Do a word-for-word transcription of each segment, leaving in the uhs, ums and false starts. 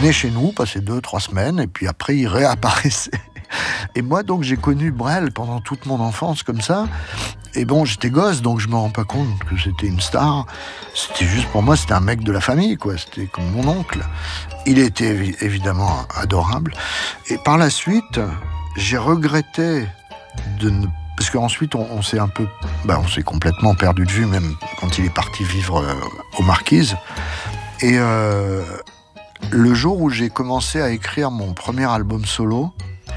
venaient chez nous, passaient deux, trois semaines, et puis après, ils réapparaissaient. Et moi, donc, j'ai connu Brel pendant toute mon enfance comme ça. Et bon, j'étais gosse, donc je me rends pas compte que c'était une star. C'était juste, pour moi, c'était un mec de la famille, quoi. C'était comme mon oncle. Il était évi- évidemment adorable. Et par la suite, j'ai regretté de ne... Parce qu'ensuite, on, on s'est un peu... Ben, on s'est complètement perdu de vue, même quand il est parti vivre euh, aux Marquises. Et euh, le jour où j'ai commencé à écrire mon premier album solo,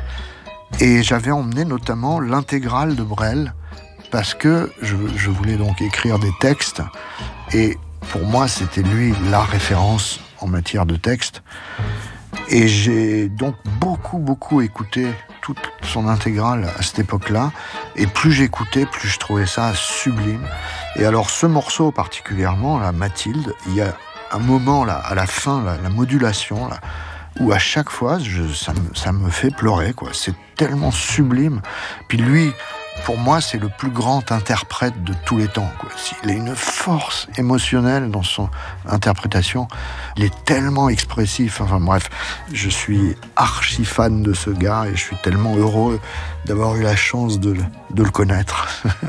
et j'avais emmené notamment l'intégrale de Brel, parce que je, je voulais donc écrire des textes, et pour moi, c'était lui la référence en matière de texte. Et j'ai donc beaucoup, beaucoup écouté toute son intégrale à cette époque-là, et plus j'écoutais, plus je trouvais ça sublime. Et alors, ce morceau particulièrement, là, Mathilde, il y a un moment, là, à la fin, là, la modulation, là, où à chaque fois, je, ça, me, ça me fait pleurer, quoi. C'est tellement sublime. Puis lui, pour moi, c'est le plus grand interprète de tous les temps, quoi. Il a une force émotionnelle dans son interprétation. Il est tellement expressif. Enfin bref, je suis archi fan de ce gars et je suis tellement heureux d'avoir eu la chance de, de le connaître.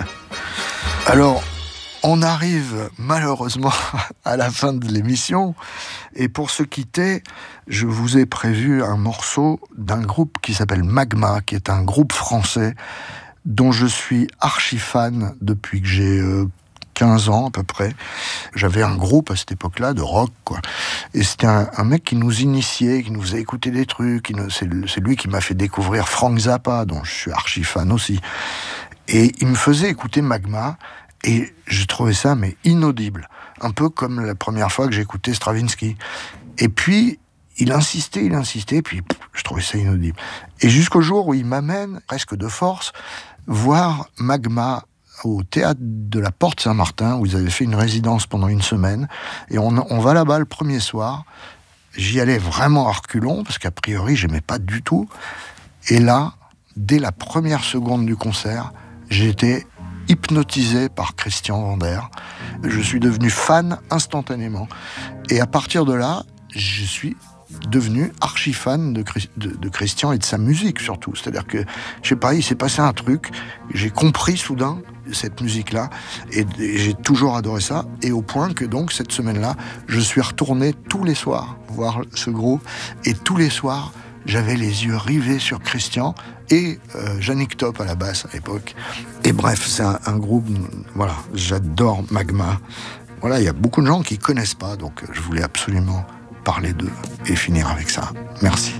Alors, on arrive malheureusement à la fin de l'émission, et pour se quitter, je vous ai prévu un morceau d'un groupe qui s'appelle Magma, qui est un groupe français dont je suis archi fan depuis que j'ai euh, quinze ans à peu près. J'avais un groupe à cette époque-là de rock, quoi. Et c'était un, un mec qui nous initiait, qui nous faisait écouter des trucs. Qui nous, c'est, c'est lui qui m'a fait découvrir Frank Zappa, dont je suis archi fan aussi. Et il me faisait écouter Magma. Et je trouvais ça, mais inaudible. Un peu comme la première fois que j'écoutais Stravinsky. Et puis, il insistait, il insistait, puis pff, je trouvais ça inaudible. Et jusqu'au jour où il m'amène, presque de force, voir Magma au théâtre de la Porte Saint-Martin, où ils avaient fait une résidence pendant une semaine. Et on, on va là-bas le premier soir. J'y allais vraiment à reculons, parce qu'a priori, j'aimais pas du tout. Et là, dès la première seconde du concert, j'étais hypnotisé par Christian Vander. Je suis devenu fan instantanément. Et à partir de là, je suis devenu archi fan de, de, de Christian et de sa musique surtout. C'est-à-dire que, je sais pas, il s'est passé un truc, j'ai compris soudain cette musique-là, et, et j'ai toujours adoré ça, et au point que donc, cette semaine-là, je suis retourné tous les soirs voir ce groupe, et tous les soirs, j'avais les yeux rivés sur Christian et euh, Yannick Top à la basse à l'époque. Et bref, c'est un, un groupe, voilà, j'adore Magma. Voilà, il y a beaucoup de gens qui ne connaissent pas, donc je voulais absolument parler d'eux et finir avec ça. Merci.